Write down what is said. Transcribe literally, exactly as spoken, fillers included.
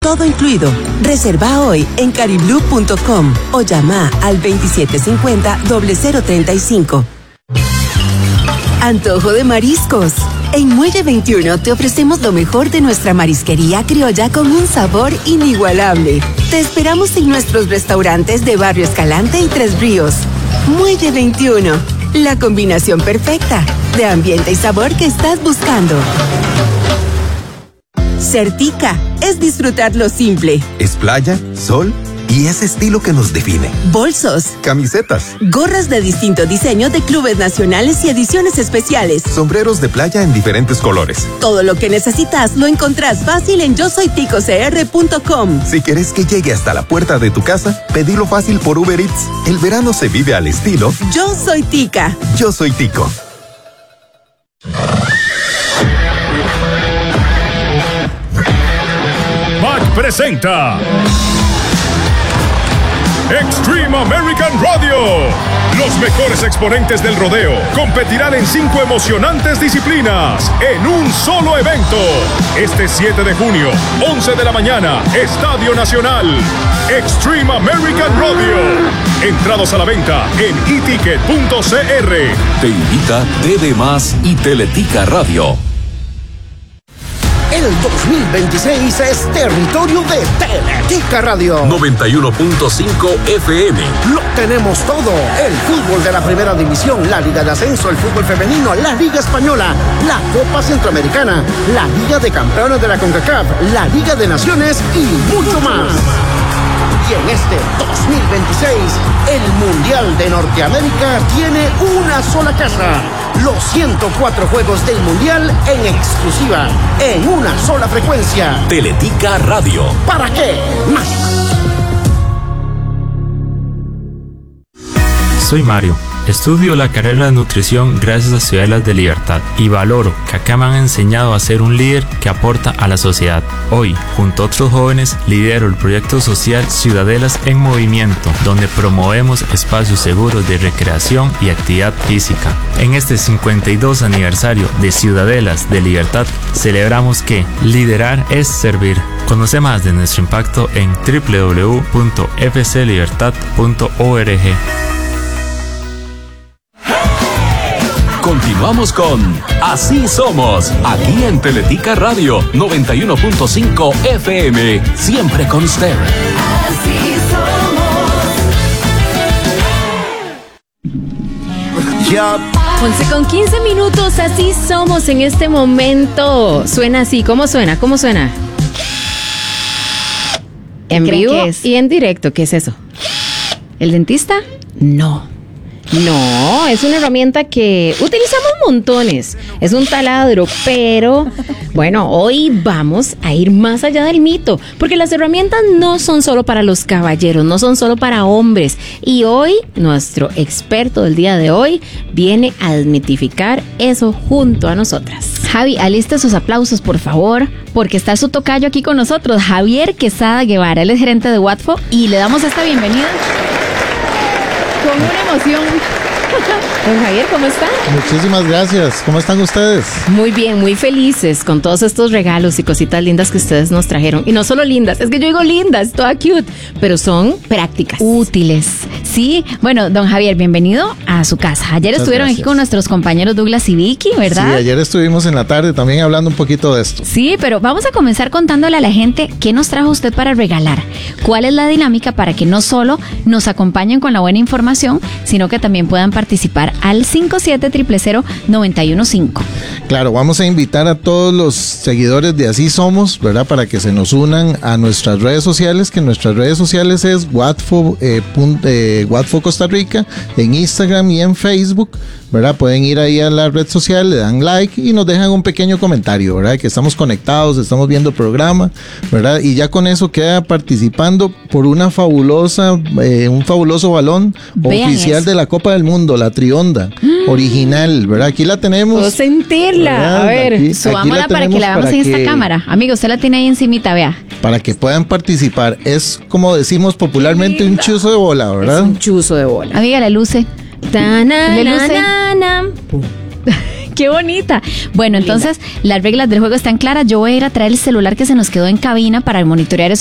todo incluido. Reserva hoy en cariblue punto com o llama al veintisiete cincuenta cero treinta y cinco. Antojo de mariscos. En Muelle veintiuno te ofrecemos lo mejor de nuestra marisquería criolla con un sabor inigualable. Te esperamos en nuestros restaurantes de Barrio Escalante y Tres Ríos. Muelle veintiuno, la combinación perfecta de ambiente y sabor que estás buscando. Certica es disfrutar lo simple. Es playa, sol y ese estilo que nos define. Bolsos, camisetas, gorras de distintos diseños de clubes nacionales y ediciones especiales. Sombreros de playa en diferentes colores. Todo lo que necesitas lo encontrás fácil en yo soy tico c r punto com. Si querés que llegue hasta la puerta de tu casa, pedilo fácil por Uber Eats. El verano se vive al estilo Yo Soy Tica. Yo Soy Tico. Mac presenta Extreme American Rodeo. Los mejores exponentes del rodeo competirán en cinco emocionantes disciplinas en un solo evento. Este siete de junio, once de la mañana, Estadio Nacional. Extreme American Rodeo. Entrados a la venta en e ticket punto c r. Te invita T V Más y Teletica Radio. El dos mil veintiséis es territorio de Teletica Radio. noventa y uno punto cinco F M. Lo tenemos todo. El fútbol de la primera división, la Liga de Ascenso, el fútbol femenino, la Liga Española, la Copa Centroamericana, la Liga de Campeones de la CONCACAF, la Liga de Naciones y mucho más. Y en este dos mil veintiséis, el Mundial de Norteamérica tiene una sola casa. Los ciento cuatro juegos del Mundial en exclusiva, en una sola frecuencia. Teletica Radio. ¿Para qué más? Soy Mario. Estudio la carrera de nutrición gracias a Ciudadelas de Libertad y valoro que acá me han enseñado a ser un líder que aporta a la sociedad. Hoy, junto a otros jóvenes, lidero el proyecto social Ciudadelas en Movimiento, donde promovemos espacios seguros de recreación y actividad física. En este cincuenta y dos aniversario de Ciudadelas de Libertad, celebramos que liderar es servir. Conoce más de nuestro impacto en doble u doble u doble u punto f c libertad punto org. Continuamos con Así Somos, aquí en Teletica Radio noventa y uno punto cinco F M, siempre con usted. Así somos. Ya. once con quince minutos, así somos en este momento. Suena así, ¿cómo suena? ¿Cómo suena? En vivo y en directo, ¿qué es eso? ¿El dentista? No. No, es una herramienta que utilizamos montones. Es un taladro, pero bueno, hoy vamos a ir más allá del mito, porque las herramientas no son solo para los caballeros, no son solo para hombres. Y hoy, nuestro experto del día de hoy viene a desmitificar eso junto a nosotras. Javi, aliste sus aplausos, por favor, porque está su tocayo aquí con nosotros, Javier Quesada Guevara. Él es gerente de Watfo y le damos esta bienvenida con una emoción. Don Javier, ¿cómo está? Muchísimas gracias. ¿Cómo están ustedes? Muy bien, muy felices con todos estos regalos y cositas lindas que ustedes nos trajeron. Y no solo lindas, es que yo digo lindas, toda cute, pero son prácticas. Útiles. Sí, bueno, don Javier, bienvenido a su casa. Ayer Muchas estuvieron gracias. aquí con nuestros compañeros Douglas y Vicky, ¿verdad? Sí, ayer estuvimos en la tarde también hablando un poquito de esto. Sí, pero vamos a comenzar contándole a la gente qué nos trajo usted para regalar. ¿Cuál es la dinámica para que no solo nos acompañen con la buena información, sino que también puedan participar al cinco siete cero cero cero nueve uno cinco? Claro, vamos a invitar a todos los seguidores de Así Somos, ¿verdad? Para que se nos unan a nuestras redes sociales, que nuestras redes sociales es Watfo, eh, punt, eh, Watfo Costa Rica, en Instagram y en Facebook, ¿verdad? Pueden ir ahí a la red social, le dan like y nos dejan un pequeño comentario, ¿verdad? Que estamos conectados, estamos viendo el programa, ¿verdad? Y ya con eso queda participando por una fabulosa, eh, un fabuloso balón Vean oficial eso. de la Copa del Mundo, la Trionda, mm. original, ¿verdad? Aquí la tenemos. Puedo sentirla. ¿verdad? A ver, Aquí- Subámosla aquí para que la veamos para en que- esta cámara. Amigo, usted la tiene ahí encimita, vea. Para que puedan participar. Es como decimos popularmente un chuzo de bola, ¿verdad? es un chuzo de bola. Amiga, la luce. Ta-na, ¿Le na, luce? na, na. Qué bonita. Bueno, entonces las reglas del juego están claras. Yo voy a ir a traer el celular que se nos quedó en cabina para monitorear